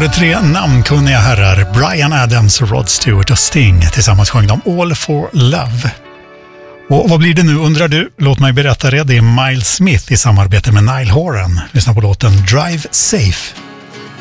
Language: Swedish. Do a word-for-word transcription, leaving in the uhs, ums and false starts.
det tre namnkunniga herrar, Bryan Adams, Rod Stewart och Sting. Tillsammans sjöng de All for Love. Och vad blir det nu undrar du? Låt mig berätta det. Det är Miles Smith i samarbete med Niall Horan. Lyssna på låten Drive Safe.